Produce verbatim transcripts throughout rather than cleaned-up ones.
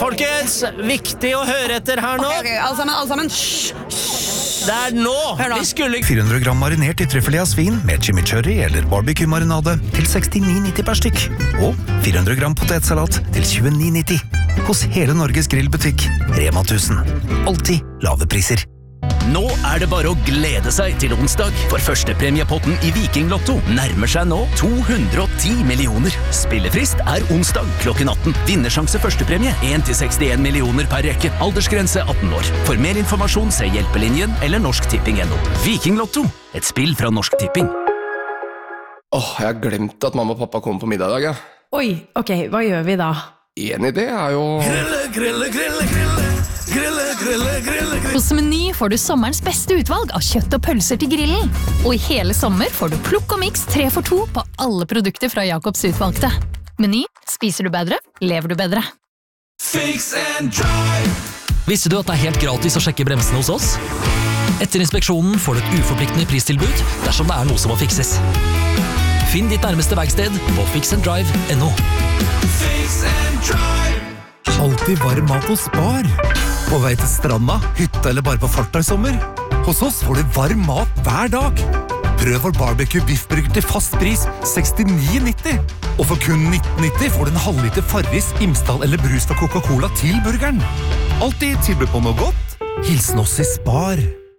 Folkens, viktig å høre etter her nå. Ok, ok, alle sammen, alle sammen. Hysj. Det er nå. Hør nå. Vi skulle... fire hundre gram marinert i trøffelé av svin med chimichurri eller barbecue-marinade til sekstini nitti per stykk. Og fire hundre gram potetsalat til tjueni nitti. Hos hele Norges grillbutikk, Rema tusen. Alltid lave priser. Nå er det bare å glede seg til onsdag, for førstepremiepotten i Viking Lotto nærmer seg nå to hundre og ti millioner. Spillefrist er onsdag klokken atten. Vinnersjanse førstepremie en til sekstien millioner per rekke. Aldersgrense atten år. For mer informasjon se Hjelpelinjen eller Norsk Tipping punktum no. Viking Lotto, et spill fra Norsk Tipping. Åh, jeg har glemt at mamma og pappa kommer på middag i dag, ja. Oi, ok, hva gjør vi da? En idé er jo... Grille, grille, grille, grille. Grille, grille, grille, grille. Hos Meny får du sommerens beste utvalg av kjøtt og pølser til grillen. Og i hele sommer får du plukk og mix tre for to på alle produkter fra Jakobs utvalgte. Meny, spiser du bedre, lever du bedre. Fix and drive. Visste du at det er helt gratis å sjekke bremsene hos oss? Etter inspeksjonen får du et uforpliktende pristilbud dersom det er noe som må fikses. Finn ditt nærmeste verksted på fix and drive punktum no. Fix and drive. Alltid varm mat hos Spar. På vei til stranda, hytta eller bare på farta i sommer. Hos oss får du varm mat hver dag. Prøv vår barbecue biffburger til fast pris sekstini nitti. Og for kun nitten nitti får du en halvliter Farris, Imsdal eller brus fra Coca-Cola til burgeren. Alltid tilbud på noe godt. Hilsen oss i Spar.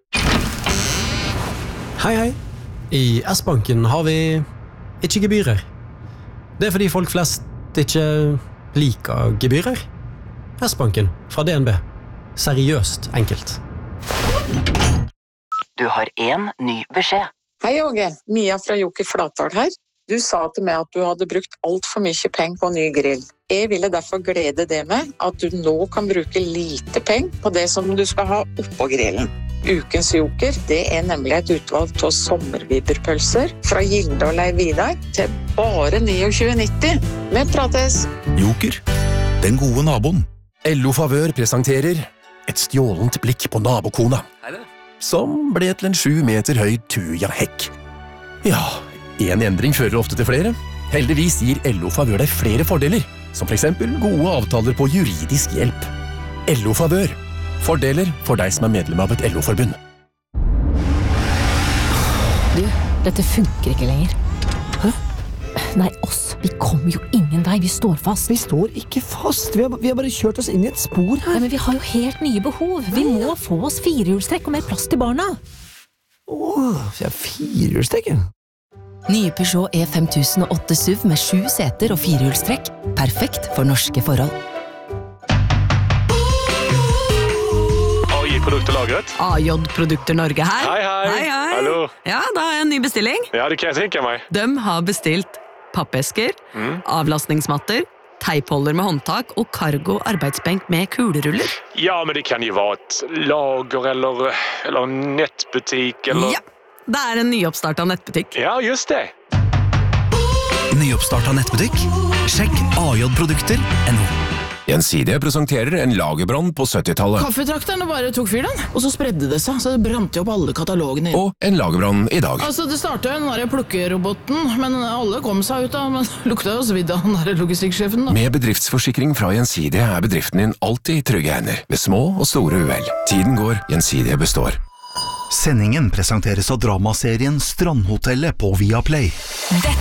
Hei, hei. I S-banken har vi ikke gebyrer. Det er fordi folk flest ikke liker gebyrer. S-banken fra D N B. Seriøst enkelt. Du har en ny beskjed. Hei, Åge. Mia fra Joker Flatdal her. Du sa til meg at du hadde brukt alt for mye penger på ny grill. Jeg ville derfor glede deg med at du nå kan bruke lite penger på det som du skal ha oppå grillen. Ukens Joker, det er nemlig et utvalg av sommerviberpølser fra Gilde og Leiv Vidar til bare tjueni nitti. Vi prates! Joker, den gode naboen. L O Favør presenterer et stjålent blikk på nabokona, som ble til en sju meter høy tuja-hekk. Ja, en endring fører ofte til flere. Heldigvis gir L O Favør deg flere fordeler, som for eksempel gode avtaler på juridisk hjelp. L O Favør. Fordeler for deg som er medlem av et L O-forbund. Du, dette funker ikke lenger. Hæ? Nei, oss. Vi kommer jo ingen vei. Vi står fast. Vi står ikke fast. Vi har, vi har bare kjørt oss inn i et spor her. Nei, men vi har jo helt nye behov. Vi må få oss firehjulstrekk og mer plass til barna. Åh, vi har firehjulstrekk, ja. Nye Peugeot E fem tusen og åtte S U V med sju seter og firehjulstrekk. Perfekt for norske forhold. A J-produkter lagret. A J-produkter Norge her. Hei, hei. Hei, hei. Hallo. Ja, da har jeg en ny bestilling. Ja, det kan jeg tenke meg. De har bestilt pappesker, Mm. avlastningsmatter, teipholder med håndtak og cargo arbeidsbenk med kuleruller. Ja, men det kan jo være et lager eller, eller nettbutikk eller... Ja, det er en nyoppstartet nettbutikk. Ja, just det. Nyoppstartet nettbutikk? Sjekk A J-produkter punktum no. Gjensidige presenterer en lagerbrann på syttitallet. Kaffetrakterne bare tok fyr den, og så spredde det seg, så det brant jo opp alle katalogene. Og en lagerbrann i dag. Altså, det startet jo den der plukkeroboten, men alle kom seg ut da, men lukta jo svidd av den der logistikksjefen da. Med bedriftsforsikring fra Gjensidige er bedriften din alltid i trygge hender, ved små og store uhell. Tiden går, Gjensidige består. Sendingen presenteres av dramaserien Strandhotellet på Viaplay. Dette